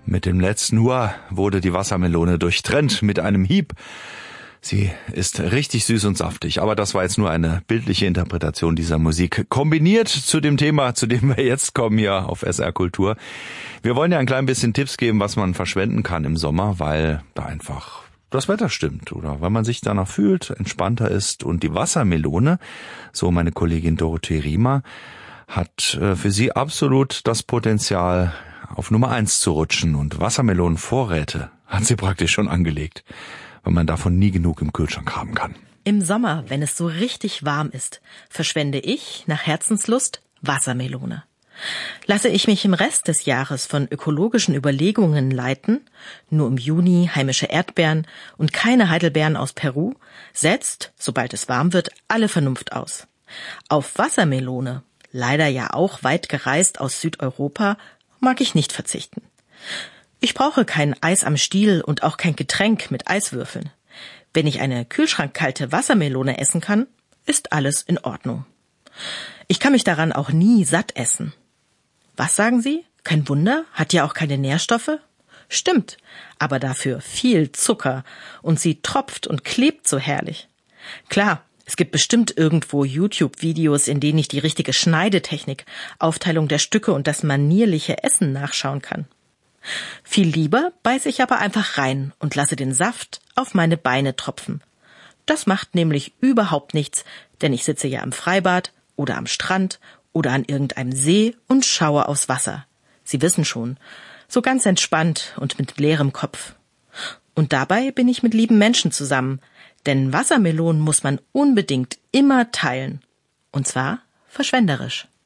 Mit dem letzten Hua wurde die Wassermelone durchtrennt mit einem Hieb. Sie ist richtig süß und saftig, aber das war jetzt nur eine bildliche Interpretation dieser Musik, kombiniert zu dem Thema, zu dem wir jetzt kommen hier auf SR Kultur. Wir wollen ja ein klein bisschen Tipps geben, was man verschwenden kann im Sommer, weil da einfach das Wetter stimmt oder weil man sich danach fühlt, entspannter ist. Und die Wassermelone, so meine Kollegin Dorothee Riemer, hat für sie absolut das Potenzial, auf Nummer 1 zu rutschen. Und Wassermelonenvorräte hat sie praktisch schon angelegt, weil man davon nie genug im Kühlschrank haben kann. Im Sommer, wenn es so richtig warm ist, verschwende ich nach Herzenslust Wassermelone. Lasse ich mich im Rest des Jahres von ökologischen Überlegungen leiten, nur im Juni heimische Erdbeeren und keine Heidelbeeren aus Peru, setzt, sobald es warm wird, alle Vernunft aus. Auf Wassermelone, leider ja auch weit gereist aus Südeuropa, mag ich nicht verzichten. Ich brauche kein Eis am Stiel und auch kein Getränk mit Eiswürfeln. Wenn ich eine kühlschrankkalte Wassermelone essen kann, ist alles in Ordnung. Ich kann mich daran auch nie satt essen. Was sagen Sie? Kein Wunder? Hat ja auch keine Nährstoffe? Stimmt, aber dafür viel Zucker und sie tropft und klebt so herrlich. Klar, es gibt bestimmt irgendwo YouTube-Videos, in denen ich die richtige Schneidetechnik, Aufteilung der Stücke und das manierliche Essen nachschauen kann. Viel lieber beiße ich aber einfach rein und lasse den Saft auf meine Beine tropfen. Das macht nämlich überhaupt nichts, denn ich sitze ja im Freibad oder am Strand oder an irgendeinem See und schaue aufs Wasser. Sie wissen schon, so ganz entspannt und mit leerem Kopf. Und dabei bin ich mit lieben Menschen zusammen, denn Wassermelonen muss man unbedingt immer teilen. Und zwar verschwenderisch.